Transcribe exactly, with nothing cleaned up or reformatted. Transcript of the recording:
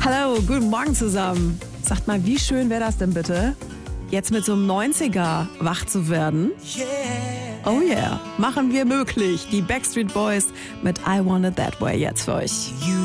Hallo, guten Morgen zusammen. Sagt mal, wie schön wäre das denn bitte, jetzt mit so einem neunziger wach zu werden? Oh yeah, machen wir möglich. Die Backstreet Boys mit I Want It That Way jetzt für euch.